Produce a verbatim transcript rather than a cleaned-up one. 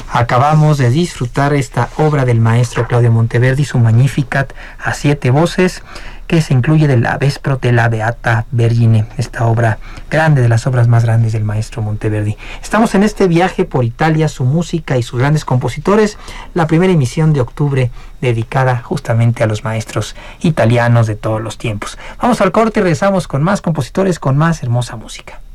Acabamos de disfrutar esta obra del maestro Claudio Monteverdi, su Magnificat a siete voces, que se incluye de la Vespro de la Beata Vergine, esta obra grande, de las obras más grandes del maestro Monteverdi. Estamos en este viaje por Italia, su música y sus grandes compositores, la primera emisión de octubre dedicada justamente a los maestros italianos de todos los tiempos. Vamos al corte y regresamos con más compositores, con más hermosa música.